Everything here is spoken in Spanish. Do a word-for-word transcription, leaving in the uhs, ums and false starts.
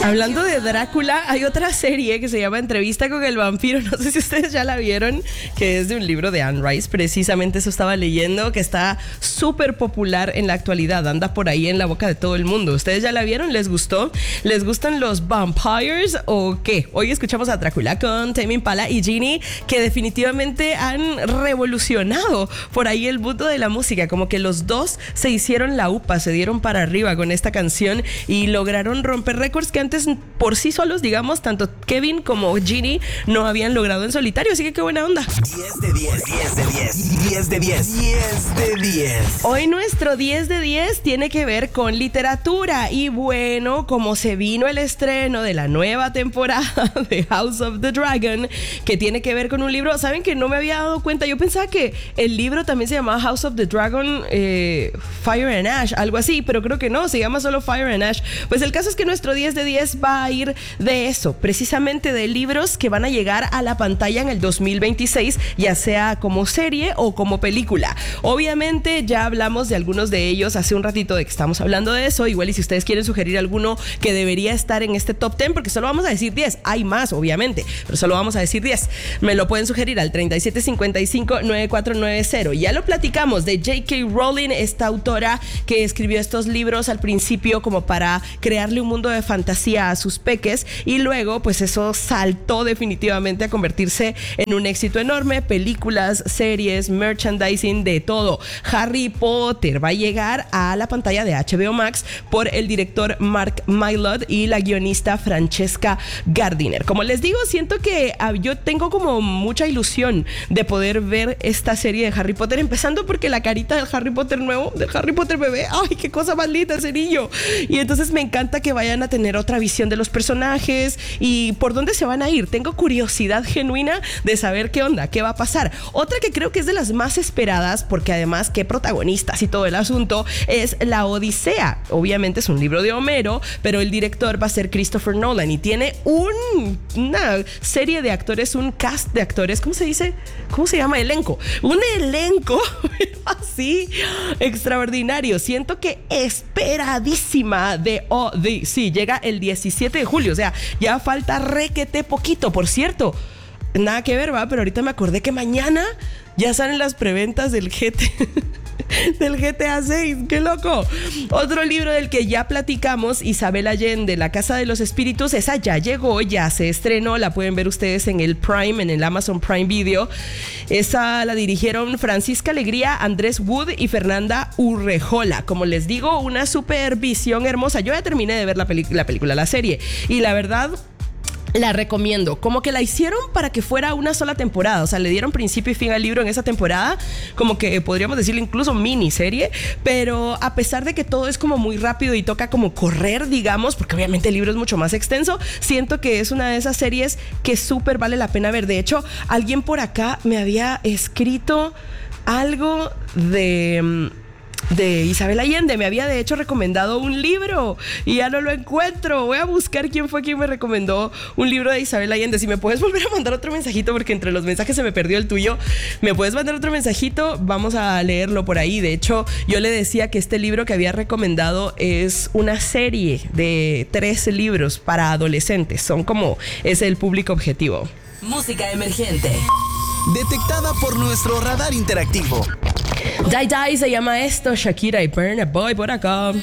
Hablando de Drácula, hay otra serie que se llama Entrevista con el vampiro. No sé si ustedes ya la vieron, que es de un libro de Anne Rice. Precisamente eso estaba leyendo, que está súper popular en la actualidad. Anda por ahí en la boca de todo el mundo. ¿Ustedes ya la vieron? ¿Les gustó? ¿Les gustan los vampires o qué? Hoy escuchamos a Drácula con Tame Impala y Genie, que definitivamente han revolucionado por ahí el mundo de la música. Como que los dos se hicieron la upa, se dieron para arriba con esta canción y lograron romper récords que antes por sí solos, digamos, tanto Kevin como Genie no habían logrado en solitario, así que qué buena onda. diez de diez, diez de diez, diez de diez, diez de diez. Hoy nuestro diez de diez tiene que ver con literatura y bueno, como se vino el estreno de la nueva temporada de House of the Dragon, que tiene que ver con un libro, saben que no me había dado cuenta, yo pensaba que el libro también se llamaba House of the Dragon, eh, Fire and Ash, algo así, pero creo que no, se llama solo Fire and Ash. Pues el caso es que nuestro diez de diez va a ir de eso, precisamente de libros que van a llegar a la pantalla en el dos mil veintiséis, ya sea como serie o como película. Obviamente ya hablamos de algunos de ellos hace un ratito de que estamos hablando de eso, igual y si ustedes quieren sugerir alguno que debería estar en este top diez, porque solo vamos a decir diez, hay más obviamente, pero solo vamos a decir diez, me lo pueden sugerir al treinta y siete cincuenta y cinco noventa y cuatro noventa. Ya lo platicamos de J K Rowling, esta autora que escribió estos libros al principio como para crearle un mundo de fantasía a sus peques y luego pues eso saltó definitivamente a convertirse en un éxito enorme, películas, series, merchandising, de todo. Harry Potter va a llegar a la pantalla de H B O Max por el director Mark Mylod y la guionista Francesca Gardiner. Como les digo, siento que uh, yo tengo como mucha ilusión de poder ver esta serie de Harry Potter, empezando porque la carita del Harry Potter nuevo, del Harry Potter bebé, ay, qué cosa más linda ese niño. Y entonces me encanta que vayan a tener otra visión de los personajes y por dónde se van a ir. Tengo curiosidad genuina de saber qué onda, qué va a pasar. Otra que creo que es de las más esperadas, porque además qué protagonistas y todo el asunto, es La Odisea. Obviamente es un libro de Homero, pero el director va a ser Christopher Nolan y tiene un, una serie de actores, un cast de actores, ¿cómo se dice? ¿Cómo se llama? Elenco. Un elenco así extraordinario. Siento que esperadísima de Odyssey. Sí, llega el diecisiete de julio, o sea, ya falta requete poquito. Por cierto, nada que ver, va, pero ahorita me acordé que mañana ya salen las preventas del G T del G T A seis, qué loco. Otro libro del que ya platicamos, Isabel Allende, La Casa de los Espíritus, esa ya llegó, ya se estrenó, la pueden ver ustedes en el Prime, en el Amazon Prime Video. Esa la dirigieron Francisca Alegría, Andrés Wood y Fernanda Urrejola. Como les digo, una supervisión hermosa. Yo ya terminé de ver la, peli- la película, la serie, y la verdad la recomiendo. Como que la hicieron para que fuera una sola temporada, o sea, le dieron principio y fin al libro en esa temporada, como que podríamos decirle incluso miniserie, pero a pesar de que todo es como muy rápido y toca como correr, digamos, porque obviamente el libro es mucho más extenso, siento que es una de esas series que súper vale la pena ver. De hecho, alguien por acá me había escrito algo de... de Isabel Allende, me había de hecho recomendado un libro y ya no lo encuentro. Voy a buscar quién fue quien me recomendó un libro de Isabel Allende. Si me puedes volver a mandar otro mensajito, porque entre los mensajes se me perdió el tuyo. Me puedes mandar otro mensajito, vamos a leerlo por ahí. De hecho, yo le decía que este libro que había recomendado es una serie de tres libros para adolescentes. Son como, es el público objetivo. Música emergente, detectada por nuestro radar interactivo. Die Die se llama esto, Shakira y Burna Boy por acá.